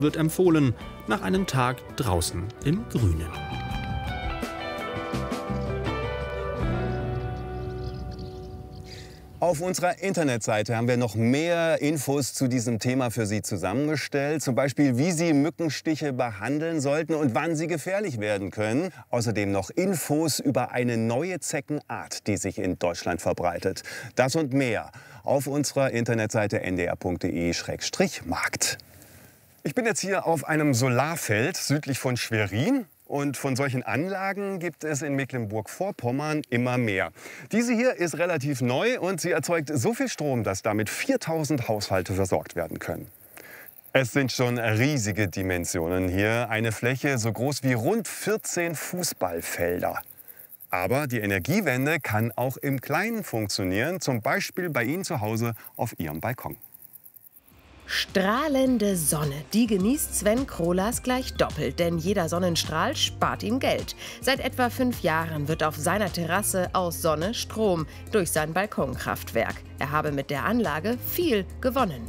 wird empfohlen nach einem Tag draußen im Grünen. Auf unserer Internetseite haben wir noch mehr Infos zu diesem Thema für Sie zusammengestellt. Zum Beispiel, wie Sie Mückenstiche behandeln sollten und wann sie gefährlich werden können. Außerdem noch Infos über eine neue Zeckenart, die sich in Deutschland verbreitet. Das und mehr auf unserer Internetseite ndr.de/markt. Ich bin jetzt hier auf einem Solarfeld südlich von Schwerin. Und von solchen Anlagen gibt es in Mecklenburg-Vorpommern immer mehr. Diese hier ist relativ neu und sie erzeugt so viel Strom, dass damit 4000 Haushalte versorgt werden können. Es sind schon riesige Dimensionen hier. Eine Fläche so groß wie rund 14 Fußballfelder. Aber die Energiewende kann auch im Kleinen funktionieren, zum Beispiel bei Ihnen zu Hause auf Ihrem Balkon. Strahlende Sonne, die genießt Sven Krolas gleich doppelt, denn jeder Sonnenstrahl spart ihm Geld. Seit etwa 5 Jahren wird auf seiner Terrasse aus Sonne Strom durch sein Balkonkraftwerk. Er habe mit der Anlage viel gewonnen.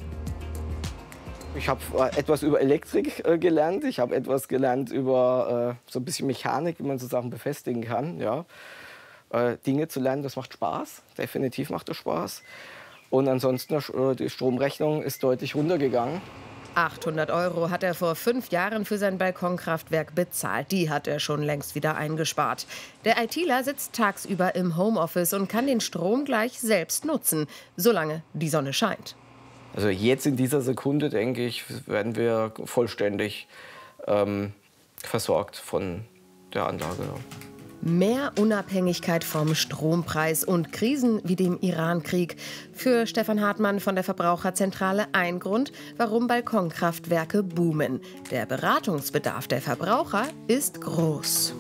Ich habe etwas über Elektrik gelernt, ich habe etwas gelernt über so ein bisschen Mechanik, wie man so Sachen befestigen kann. Ja. Dinge zu lernen, das macht Spaß, definitiv macht das Spaß. Und ansonsten, die Stromrechnung ist deutlich runtergegangen. 800 € hat er vor 5 Jahren für sein Balkonkraftwerk bezahlt. Die hat er schon längst wieder eingespart. Der ITler sitzt tagsüber im Homeoffice und kann den Strom gleich selbst nutzen, solange die Sonne scheint. Also jetzt in dieser Sekunde, denke ich, werden wir vollständig versorgt von der Anlage. Mehr Unabhängigkeit vom Strompreis und Krisen wie dem Iran-Krieg. Für Stefan Hartmann von der Verbraucherzentrale ein Grund, warum Balkonkraftwerke boomen. Der Beratungsbedarf der Verbraucher ist groß.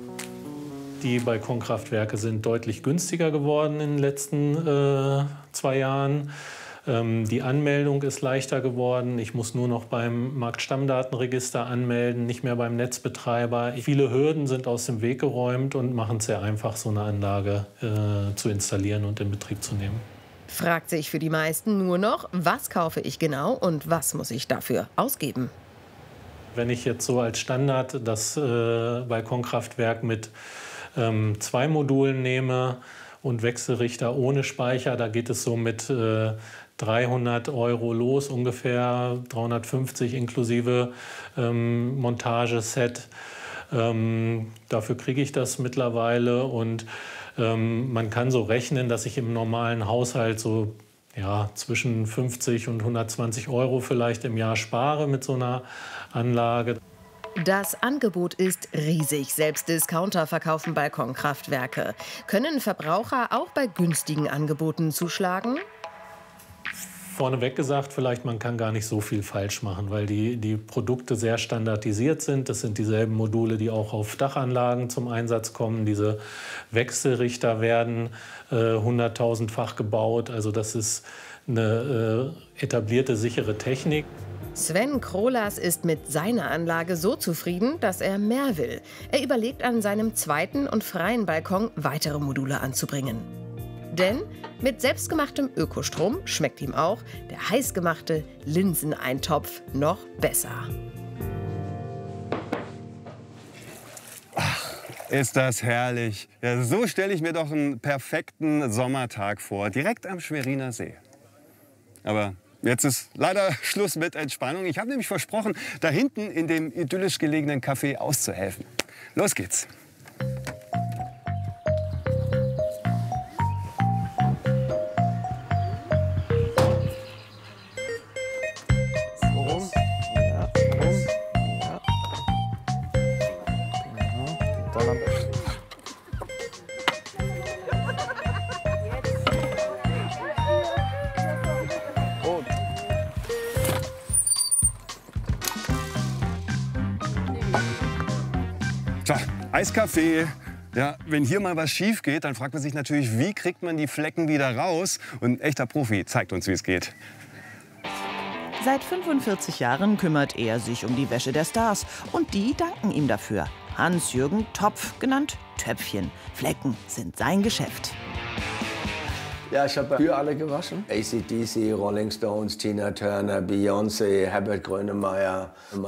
Die Balkonkraftwerke sind deutlich günstiger geworden in den letzten 2 Jahren. Die Anmeldung ist leichter geworden. Ich muss nur noch beim Marktstammdatenregister anmelden, nicht mehr beim Netzbetreiber. Viele Hürden sind aus dem Weg geräumt und machen es sehr einfach, so eine Anlage zu installieren und in Betrieb zu nehmen. Fragt sich für die meisten nur noch, was kaufe ich genau und was muss ich dafür ausgeben? Wenn ich jetzt so als Standard das Balkonkraftwerk mit 2 Modulen nehme und Wechselrichter ohne Speicher, da geht es so mit 300 € los, ungefähr 350 inklusive Montageset. Dafür kriege ich das mittlerweile und man kann so rechnen, dass ich im normalen Haushalt so zwischen 50 und 120 € vielleicht im Jahr spare mit so einer Anlage. Das Angebot ist riesig. Selbst Discounter verkaufen Balkonkraftwerke. Können Verbraucher auch bei günstigen Angeboten zuschlagen? Vorneweg gesagt, vielleicht man kann gar nicht so viel falsch machen, weil die Produkte sehr standardisiert sind. Das sind dieselben Module, die auch auf Dachanlagen zum Einsatz kommen. Diese Wechselrichter werden 100.000-fach gebaut. Also das ist eine etablierte, sichere Technik. Sven Krolas ist mit seiner Anlage so zufrieden, dass er mehr will. Er überlegt, an seinem zweiten und freien Balkon weitere Module anzubringen. Denn mit selbstgemachtem Ökostrom schmeckt ihm auch der heißgemachte Linseneintopf noch besser. Ach, ist das herrlich. Ja, so stelle ich mir doch einen perfekten Sommertag vor, direkt am Schweriner See. Aber jetzt ist leider Schluss mit Entspannung. Ich habe nämlich versprochen, da hinten in dem idyllisch gelegenen Café auszuhelfen. Los geht's. So, Eiskaffee. Ja, wenn hier mal was schief geht, dann fragt man sich natürlich, wie kriegt man die Flecken wieder raus? Und ein echter Profi zeigt uns, wie es geht. Seit 45 Jahren kümmert er sich um die Wäsche der Stars. Und die danken ihm dafür. Hans-Jürgen Topf, genannt Töpfchen. Flecken sind sein Geschäft. Ja, ich habe für alle gewaschen. AC/DC, Rolling Stones, Tina Turner, Beyoncé, Herbert Grönemeyer.